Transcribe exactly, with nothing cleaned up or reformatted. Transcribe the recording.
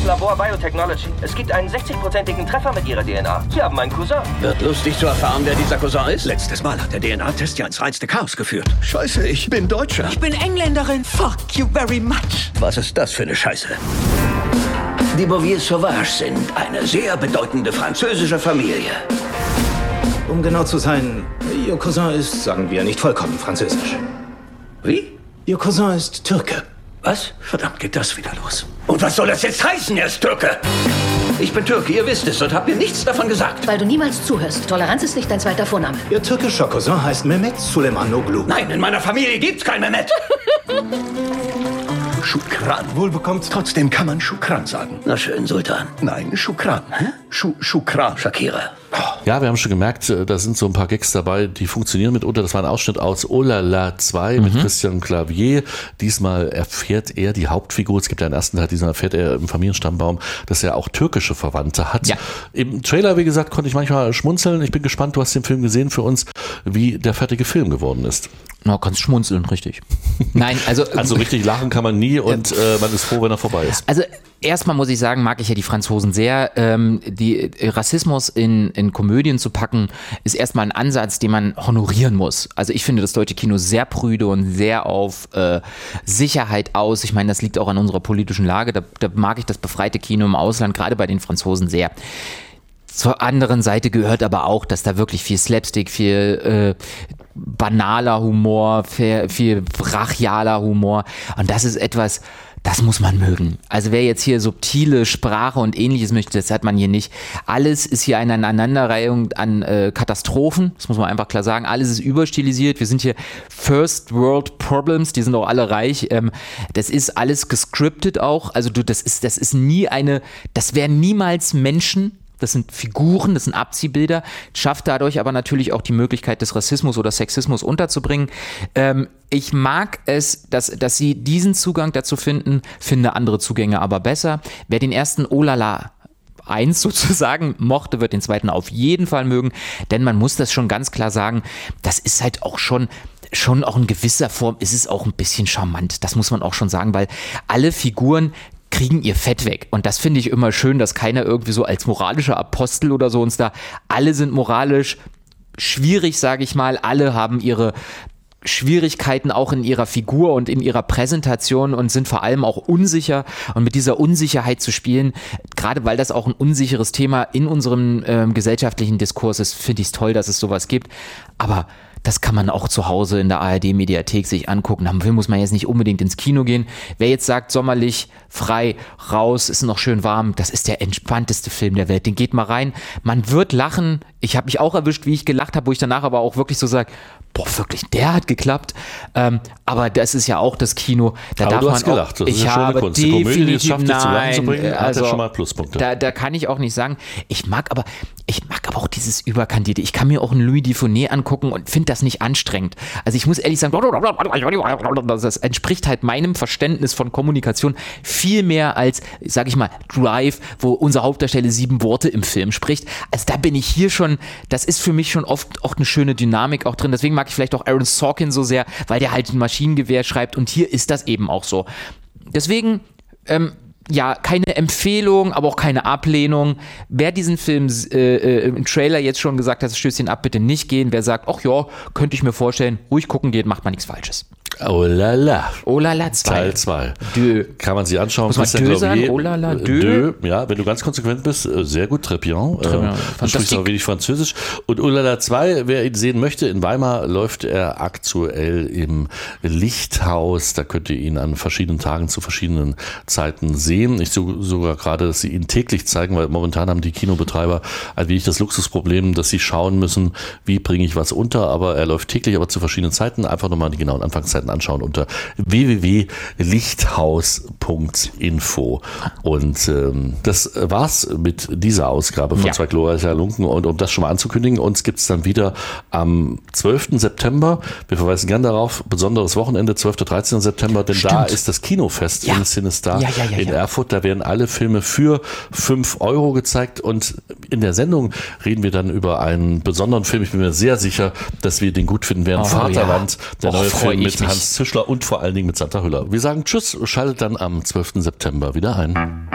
das Labor Biotechnology. Es gibt einen sechzig-prozentigen Treffer mit ihrer D N A. Sie haben meinen Cousin. Wird lustig zu erfahren, wer dieser Cousin ist. Letztes Mal hat der D N A-Test ja ins reinste Chaos geführt. Scheiße, ich bin Deutscher. Ich bin Engländerin. Fuck you very much. Was ist das für eine Scheiße? Die Bouvier Sauvage sind eine sehr bedeutende französische Familie. Um genau zu sein, Ihr Cousin ist, sagen wir, nicht vollkommen französisch. Wie? Ihr Cousin ist Türke. Was? Verdammt, geht das wieder los. Und was soll das jetzt heißen, er ist Türke? Ich bin Türke, ihr wisst es und habt mir nichts davon gesagt. Weil du niemals zuhörst. Toleranz ist nicht dein zweiter Vorname. Ihr türkischer Cousin heißt Mehmet Suleimanoglu. Nein, in meiner Familie gibt's kein Mehmet. Shukran. Wohlbekommt. Trotzdem kann man Shukran sagen. Na schön, Sultan. Nein, Shukran. Hä? Schu Shukran. Shakira. Ja, wir haben schon gemerkt, da sind so ein paar Gags dabei, die funktionieren mitunter. Das war ein Ausschnitt aus Oh la la zwei mit mhm. Christian Clavier. Diesmal erfährt er die Hauptfigur, es gibt ja einen ersten Teil, diesmal erfährt er im Familienstammbaum, dass er auch türkische Verwandte hat. Ja. Im Trailer, wie gesagt, konnte ich manchmal schmunzeln. Ich bin gespannt, du hast den Film gesehen für uns, wie der fertige Film geworden ist. Na, kannst schmunzeln, richtig. Nein, also... Also richtig lachen kann man nie und äh, man ist froh, wenn er vorbei ist. Also erstmal muss ich sagen, mag ich ja die Franzosen sehr. Ähm, die Rassismus in, in Komödien zu packen, ist erstmal ein Ansatz, den man honorieren muss. Also ich finde das deutsche Kino sehr prüde und sehr auf äh, Sicherheit aus. Ich meine, das liegt auch an unserer politischen Lage. Da, da mag ich das befreite Kino im Ausland, gerade bei den Franzosen sehr. Zur anderen Seite gehört aber auch, dass da wirklich viel Slapstick, viel äh, banaler Humor, viel, viel brachialer Humor und das ist etwas, das muss man mögen. Also wer jetzt hier subtile Sprache und ähnliches möchte, das hat man hier nicht. Alles ist hier eine Aneinanderreihung an äh, Katastrophen, das muss man einfach klar sagen. Alles ist überstilisiert, wir sind hier First World Problems, die sind auch alle reich. Ähm, das ist alles gescriptet auch, also du, das ist, das ist nie eine, das wären niemals Menschen. Das sind Figuren, das sind Abziehbilder, schafft dadurch aber natürlich auch die Möglichkeit des Rassismus oder Sexismus unterzubringen. Ähm, ich mag es, dass, dass sie diesen Zugang dazu finden, finde andere Zugänge aber besser. Wer den ersten Oh la la eins sozusagen mochte, wird den zweiten auf jeden Fall mögen, denn man muss das schon ganz klar sagen, das ist halt auch schon schon auch in gewisser Form ist es auch ein bisschen charmant, das muss man auch schon sagen, weil alle Figuren kriegen ihr Fett weg. Und das finde ich immer schön, dass keiner irgendwie so als moralischer Apostel oder so uns da, alle sind moralisch schwierig, sage ich mal, alle haben ihre Schwierigkeiten auch in ihrer Figur und in ihrer Präsentation und sind vor allem auch unsicher und mit dieser Unsicherheit zu spielen, gerade weil das auch ein unsicheres Thema in unserem ähm, gesellschaftlichen Diskurs ist, finde ich es toll, dass es sowas gibt, aber das kann man auch zu Hause in der A R D-Mediathek sich angucken. Dafür muss man jetzt nicht unbedingt ins Kino gehen. Wer jetzt sagt, sommerlich, frei, raus, ist noch schön warm, das ist der entspannteste Film der Welt. Den geht mal rein. Man wird lachen. Ich habe mich auch erwischt, wie ich gelacht habe, wo ich danach aber auch wirklich so sage, boah, wirklich, der hat geklappt. Ähm, aber das ist ja auch das Kino. Da aber darf du man hast gelacht. Das ich ist ja habe Kunst. Die Komödie, die es schafft, dich zum Lachen zu bringen, nein, hat also, ja schon mal Pluspunkte. Da, da kann ich auch nicht sagen, ich mag aber, ich mag aber auch dieses Überkandierte. Ich kann mir auch einen Louis Dufournet angucken und finde das nicht anstrengend. Also ich muss ehrlich sagen, das entspricht halt meinem Verständnis von Kommunikation viel mehr als, sag ich mal, Drive, wo unser Hauptdarsteller sieben Worte im Film spricht. Also da bin ich hier schon, das ist für mich schon oft auch eine schöne Dynamik auch drin. Deswegen mag ich vielleicht auch Aaron Sorkin so sehr, weil der halt ein Maschinengewehr schreibt und hier ist das eben auch so. Deswegen, ähm, ja, keine Empfehlung, aber auch keine Ablehnung. Wer diesen Film äh, äh, im Trailer jetzt schon gesagt hat, Stößchen ab, bitte nicht gehen. Wer sagt, ach ja, könnte ich mir vorstellen, ruhig gucken geht, macht man nichts Falsches. Oh la la. Oh la la zwei. Teil zwei. Dö. Kann man sich anschauen. Muss man Dö sagen? Oh la la, Dö. Dö. Ja, wenn du ganz konsequent bist, sehr gut. Très bien. Très bien. Du sprichst auch wenig Französisch. Und Oh la la zwei, wer ihn sehen möchte, in Weimar läuft er aktuell im Lichthaus. Da könnt ihr ihn an verschiedenen Tagen zu verschiedenen Zeiten sehen. Ich so, sogar gerade, dass sie ihn täglich zeigen, weil momentan haben die Kinobetreiber ein wenig das Luxusproblem, dass sie schauen müssen, wie bringe ich was unter. Aber er läuft täglich, aber zu verschiedenen Zeiten. Einfach nochmal die genauen Anfangszeiten anschauen unter w w w punkt lichthaus punkt info. Und ähm, das war's mit dieser Ausgabe von ja. Zwei glorreiche Halunken. Und um das schon mal anzukündigen, uns gibt's dann wieder am zwölften September. Wir verweisen gern darauf, besonderes Wochenende, zwölften, dreizehnten September, denn Stimmt. da ist das Kinofest ja. in Cinestar ja, ja, ja, in ja. Erfurt. Da werden alle Filme für fünf Euro gezeigt. Und in der Sendung reden wir dann über einen besonderen Film. Ich bin mir sehr sicher, dass wir den gut finden werden. Oh, Vaterland, ja. der Och, neue Film mit mich. Hans Zischler und vor allen Dingen mit Sandra Hüller. Wir sagen Tschüss, schaltet dann am zwölften September wieder ein.